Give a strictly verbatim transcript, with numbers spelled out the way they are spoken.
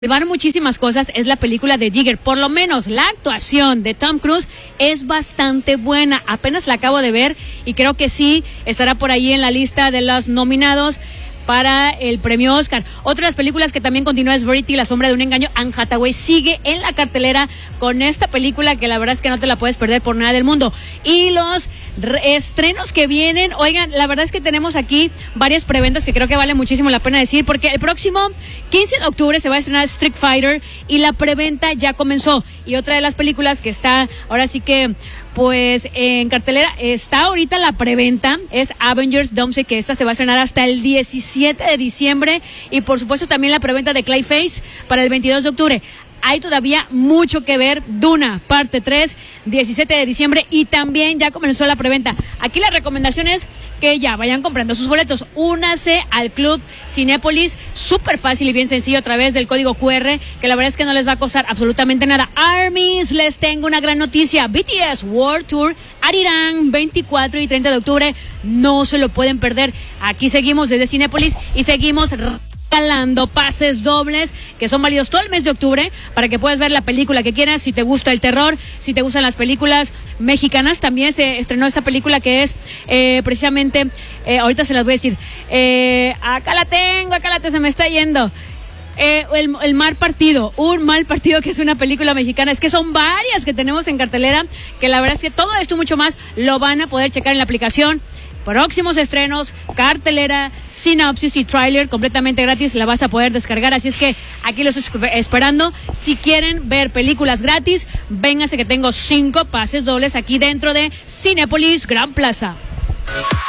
Van muchísimas cosas, es la película de Jigger. Por lo menos la actuación de Tom Cruise es bastante buena. Apenas la acabo de ver y creo que sí estará por ahí en la lista de los nominados para el premio Oscar. Otra de las películas que también continúa es Verity, La sombra de un engaño. Anne Hathaway sigue en la cartelera con esta película que la verdad es que no te la puedes perder por nada del mundo. Y los estrenos que vienen, oigan, la verdad es que tenemos aquí varias preventas que creo que vale muchísimo la pena decir, porque el próximo quince de octubre se va a estrenar Street Fighter y la preventa ya comenzó. Y otra de las películas que está ahora sí que pues en cartelera está ahorita la preventa es Avengers Doomsday, que esta se va a estrenar hasta el diecisiete de diciembre, y por supuesto también la preventa de Clayface para el veintidós de octubre. Hay todavía mucho que ver. Duna, parte tres, diecisiete de diciembre, y también ya comenzó la preventa. Aquí la recomendación es que ya vayan comprando sus boletos. Únase al Club Cinépolis, súper fácil y bien sencillo a través del código cu erre, que la verdad es que no les va a costar absolutamente nada. ARMYs, les tengo una gran noticia. B T S World Tour, Arirang, veinticuatro y treinta de octubre. No se lo pueden perder. Aquí seguimos desde Cinépolis y seguimos regalando pases dobles que son válidos todo el mes de octubre para que puedas ver la película que quieras. Si te gusta el terror, si te gustan las películas mexicanas, también se estrenó esta película que es eh, precisamente, eh, ahorita se las voy a decir, eh, acá la tengo, acá la tengo, se me está yendo. Eh, el, el Mal Partido, un Mal Partido, que es una película mexicana. Es que son varias que tenemos en cartelera, que la verdad es que todo esto y mucho más lo van a poder checar en la aplicación. Próximos estrenos, cartelera, sinopsis y tráiler completamente gratis, la vas a poder descargar, así es que aquí los estoy esperando. Si quieren ver películas gratis, vénganse que tengo cinco pases dobles aquí dentro de Cinépolis Gran Plaza.